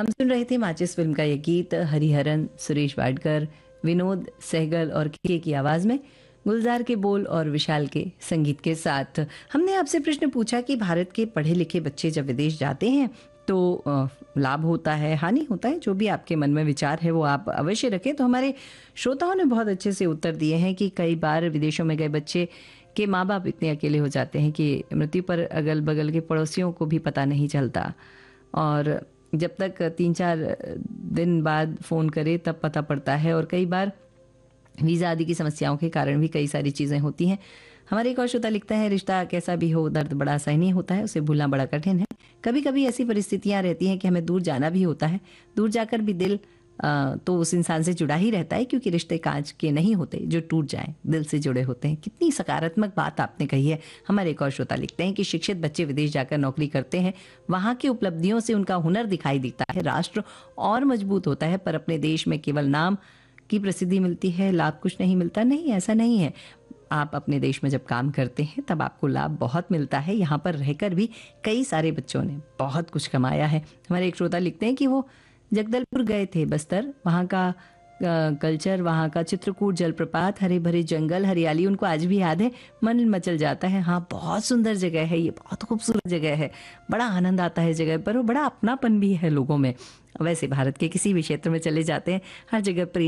हम सुन रहे थे माचिस फिल्म का ये गीत हरिहरन, सुरेश वाडकर, विनोद सहगल और के की आवाज में, गुलजार के बोल और विशाल के संगीत के साथ। हमने आपसे प्रश्न पूछा कि भारत के पढ़े लिखे बच्चे जब विदेश जाते हैं तो लाभ होता है, हानि होता है? जो भी आपके मन में विचार है वो आप अवश्य रखें। तो हमारे श्रोताओं ने बहुत अच्छे से उत्तर दिए हैं कि कई बार विदेशों में गए बच्चे के माँ बाप इतने अकेले हो जाते हैं कि मृत्यु पर अगल बगल के पड़ोसियों को भी पता नहीं चलता, और जब तक 3-4 दिन बाद फ़ोन करे तब पता पड़ता है। और कई बार वीज़ा आदि की समस्याओं के कारण भी कई सारी चीज़ें होती हैं। हमारे एक और श्रोता लिखता है, रिश्ता कैसा भी हो दर्द बड़ा असहनीय होता है, उसे भूलना बड़ा कठिन है। कभी कभी ऐसी परिस्थितियां रहती हैं कि हमें दूर जाना भी होता है। दूर जाकर भी दिल तो उस इंसान से जुड़ा ही रहता है, क्योंकि रिश्ते कांच के नहीं होते जो टूट जाएं, दिल से जुड़े होते हैं। कितनी सकारात्मक बात आपने कही है। हमारे एक और श्रोता लिखते हैं कि शिक्षित बच्चे विदेश जाकर नौकरी करते हैं, वहां की उपलब्धियों से उनका हुनर दिखाई देता है, राष्ट्र और मजबूत होता है। पर अपने देश में केवल नाम की प्रसिद्धि मिलती है, लाभ कुछ नहीं मिलता। नहीं, ऐसा नहीं है। आप अपने देश में जब काम करते हैं तब आपको लाभ बहुत मिलता है। यहाँ पर रहकर भी कई सारे बच्चों ने बहुत कुछ कमाया है। हमारे एक श्रोता लिखते हैं कि वो जगदलपुर गए थे, बस्तर, वहाँ का कल्चर, वहाँ का चित्रकूट जलप्रपात, हरे भरे जंगल, हरियाली उनको आज भी याद है। मन मचल जाता है। हाँ, बहुत सुंदर जगह है, ये बहुत खूबसूरत जगह है, बड़ा आनंद आता है जगह पर, वो बड़ा अपनापन भी है लोगों में। वैसे भारत के किसी भी क्षेत्र में चले जाते हैं, हर जगह प्रेम